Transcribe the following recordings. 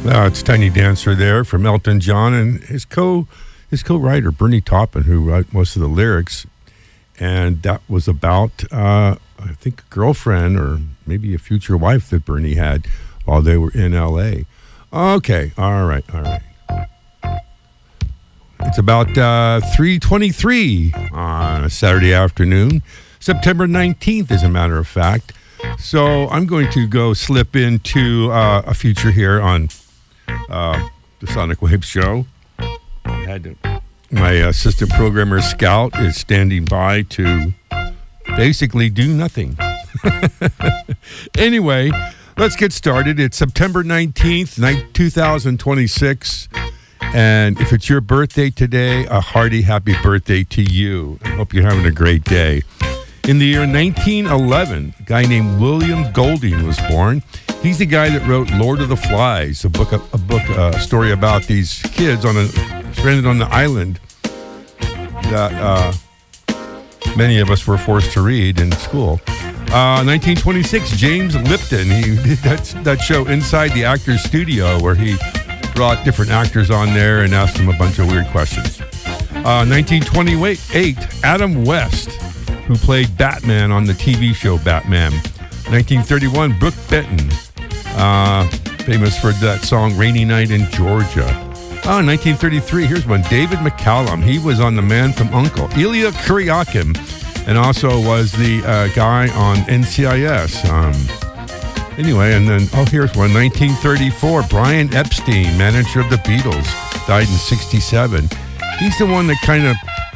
It's Tiny Dancer there from Elton John and his co-writer Bernie Taupin, who wrote most of the lyrics, and that was about I think a girlfriend or maybe a future wife that Bernie had while they were in L.A. Okay, all right. It's about 3:23 on a Saturday afternoon, September 19th, as a matter of fact. So I'm going to go slip into a feature here on the Sonic Wave Show. My assistant programmer, Scout, is standing by to basically do nothing. Anyway, let's get started. It's September 19th, 2026. And if it's your birthday today, a hearty happy birthday to you. I hope you're having a great day. In the year 1911, a guy named William Golding was born. He's the guy that wrote Lord of the Flies, a story about these kids stranded on the island that many of us were forced to read in school. 1926, James Lipton. He did that show Inside the Actors Studio, where he brought different actors on there and asked them a bunch of weird questions. 1928, Adam West, who played Batman on the TV show Batman. 1931, Brooke Benton, famous for that song Rainy Night in Georgia. 1933, here's one, David McCallum. He was on The Man from U.N.C.L.E. Ilya Kuryakin, and also was the guy on NCIS. Anyway, and then, here's one, 1934, Brian Epstein, manager of the Beatles, died in 1967. He's the one that kind of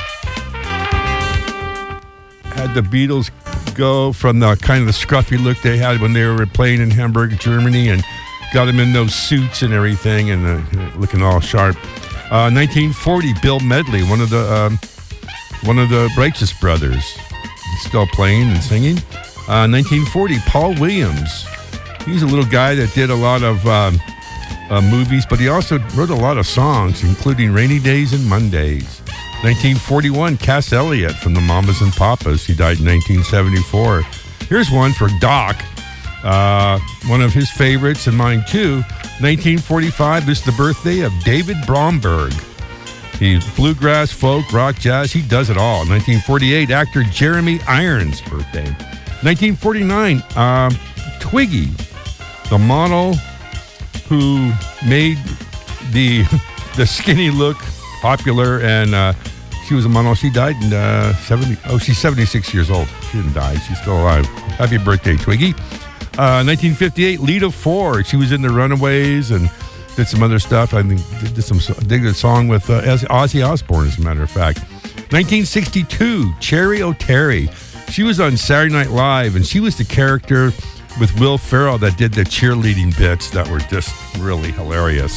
had the Beatles go from the kind of the scruffy look they had when they were playing in Hamburg, Germany, and got them in those suits and everything and looking all sharp. 1940, Bill Medley, one of the Righteous Brothers, he's still playing and singing. 1940, Paul Williams. He's a little guy that did a lot of movies, but he also wrote a lot of songs, including Rainy Days and Mondays. 1941, Cass Elliot from the Mamas and Papas. He died in 1974. Here's one for Doc, one of his favorites and mine too. 1945, this is the birthday of David Bromberg. He's bluegrass, folk, rock, jazz. He does it all. 1948, actor Jeremy Irons' birthday. 1949, Twiggy, the model who made the skinny look popular, and she was a model. She died in she's 76 years old. She didn't die. She's still alive. Happy birthday, Twiggy. 1958, Lita Ford. She was in the Runaways and did some other stuff. I think did a song with Ozzy Osbourne, as a matter of fact. 1962, Cherry O'Terry. She was on Saturday Night Live, and she was the character with Will Ferrell that did the cheerleading bits that were just really hilarious.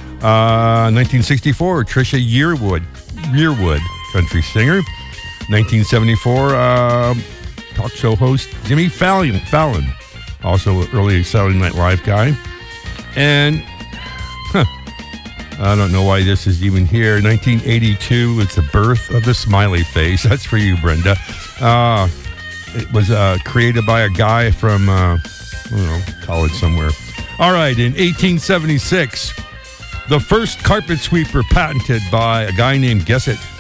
1964, Trisha Yearwood, country singer. 1974, talk show host Jimmy Fallon, also an early Saturday Night Live guy. And I don't know why this is even here. 1982, it's the birth of the smiley face. That's for you, Brenda. It was created by a guy from, college somewhere. All right, in 1876, the first carpet sweeper patented by a guy named, guess it,